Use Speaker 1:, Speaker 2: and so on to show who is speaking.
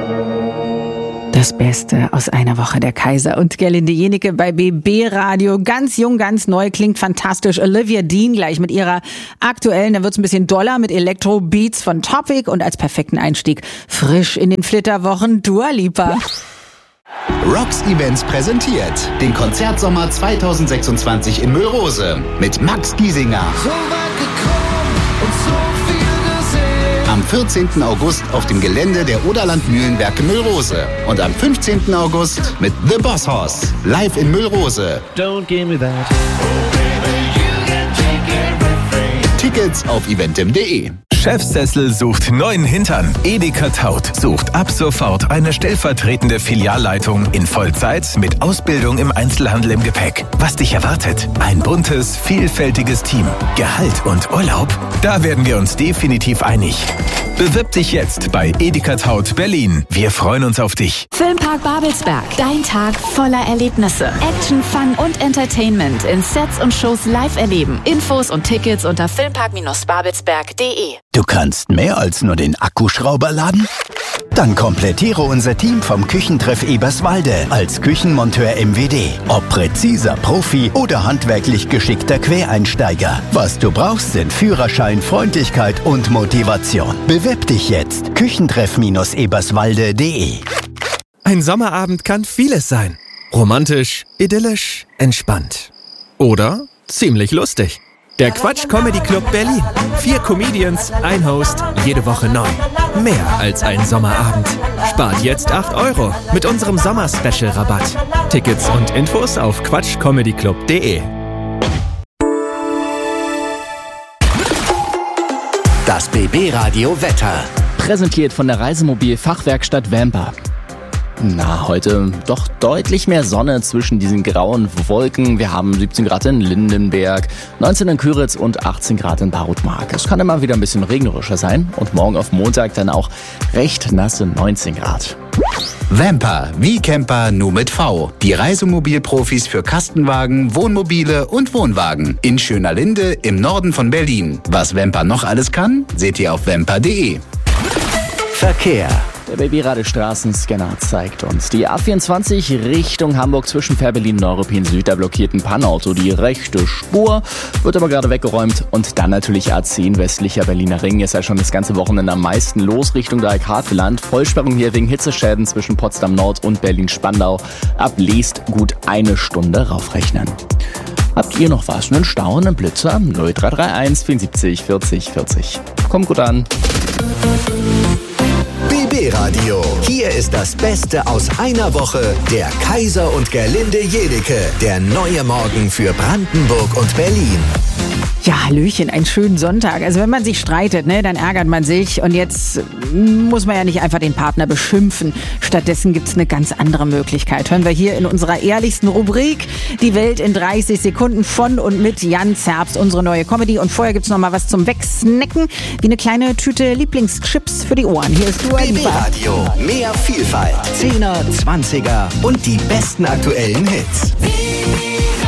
Speaker 1: Das Beste aus einer Woche, der Kaiser und Gerlinde Jennecke bei BB Radio. Ganz jung, ganz neu, klingt fantastisch. Olivia Dean gleich mit ihrer aktuellen, dann wird's ein bisschen doller mit Elektro-Beats von Topic und als perfekten Einstieg frisch in den Flitterwochen Dua Lipa.
Speaker 2: Rocks Events präsentiert den Konzertsommer 2026 in Müllrose mit Max Giesinger.
Speaker 3: So weit gekommen und so viel gesehen.
Speaker 2: Am 14. August auf dem Gelände der Oderland Mühlenwerke Müllrose. Und am 15. August mit The Boss Hoss live in Müllrose.
Speaker 4: Don't give me that.
Speaker 3: Oh baby, you can take everything.
Speaker 2: Tickets auf eventim.de.
Speaker 5: Chefsessel sucht neuen Hintern. Edeka Taut sucht ab sofort eine stellvertretende Filialleitung in Vollzeit mit Ausbildung im Einzelhandel im Gepäck. Was dich erwartet? Ein buntes, vielfältiges Team. Gehalt und Urlaub? Da werden wir uns definitiv einig. Bewirb dich jetzt bei Edeka Taut Berlin. Wir freuen uns auf dich.
Speaker 6: Filmpark Babelsberg. Dein Tag voller Erlebnisse. Action, Fun und Entertainment in Sets und Shows live erleben. Infos und Tickets unter filmpark-babelsberg.de.
Speaker 7: Du kannst mehr als nur den Akkuschrauber laden? Dann komplettiere unser Team vom Küchentreff Eberswalde als Küchenmonteur MWD. Ob präziser Profi oder handwerklich geschickter Quereinsteiger. Was du brauchst, sind Führerschein, Freundlichkeit und Motivation. Bewirb dich jetzt. Küchentreff-eberswalde.de.
Speaker 8: Ein Sommerabend kann vieles sein. Romantisch, idyllisch, entspannt. Oder ziemlich lustig. Der Quatsch Comedy Club Berlin. 4 Comedians, ein Host, jede Woche neu. Mehr als ein Sommerabend. Spart jetzt 8 € mit unserem Sommer-Special-Rabatt. Tickets und Infos auf quatschcomedyclub.de.
Speaker 2: Das BB Radio Wetter.
Speaker 9: Präsentiert von der Reisemobil-Fachwerkstatt Vamper. Na, heute doch deutlich mehr Sonne zwischen diesen grauen Wolken. Wir haben 17 Grad in Lindenberg, 19 in Küritz und 18 Grad in Barutmark. Es kann immer wieder ein bisschen regnerischer sein und morgen auf Montag dann auch recht nasse 19 Grad.
Speaker 2: Vamper, wie Camper, nur mit V. Die Reisemobilprofis für Kastenwagen, Wohnmobile und Wohnwagen. In Schönerlinde im Norden von Berlin. Was Vamper noch alles kann, seht ihr auf vamper.de.
Speaker 7: Verkehr.
Speaker 9: Der BB-Radio-Straßenscanner zeigt uns die A24 Richtung Hamburg zwischen Fährberlin und Neuruppin Süd. Da blockiert ein Pannauto die rechte Spur, wird aber gerade weggeräumt. Und dann natürlich A10 westlicher Berliner Ring. Ist ja schon das ganze Wochenende am meisten los Richtung Dreieck-Havelland. Vollsperrung hier wegen Hitzeschäden zwischen Potsdam Nord und Berlin-Spandau. Ab Leest gut 1 Stunde raufrechnen. Habt ihr noch was? Einen Stau, einen Blitzer? 0331 74 40 40. Kommt gut an.
Speaker 10: BB Radio. Hier ist das Beste aus einer Woche. Der Kaiser und Gerlinde Jennecke. Der neue Morgen für Brandenburg und Berlin.
Speaker 1: Ja, Hallöchen, einen schönen Sonntag. Also wenn man sich streitet, ne, dann ärgert man sich. Und jetzt muss man ja nicht einfach den Partner beschimpfen. Stattdessen gibt's eine ganz andere Möglichkeit. Hören wir hier in unserer ehrlichsten Rubrik Die Welt in 30 Sekunden von und mit Jan Zerbst, unsere neue Comedy. Und vorher gibt's noch mal was zum Wegsnacken, wie eine kleine Tüte Lieblingschips für die Ohren. Hier ist Dua
Speaker 10: BB
Speaker 1: Lipa.
Speaker 10: Radio. Mehr Vielfalt. 10er, 20er und die besten aktuellen Hits.